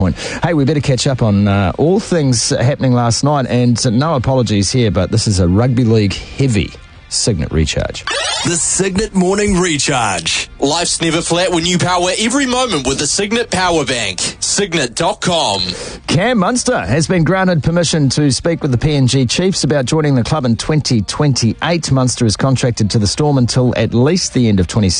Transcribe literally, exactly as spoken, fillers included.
point. Hey, we better catch up on uh, all things happening last night, and uh, no apologies here, but this is a rugby league heavy Cygnett recharge. The Cygnett Morning Recharge. Life's never flat when you power every moment with the Cygnett Power Bank. Cygnett dot com. Cam Munster has been granted permission to speak with the P N G Chiefs about joining the club in twenty twenty-eight. Munster is contracted to the Storm until at least the end of twenty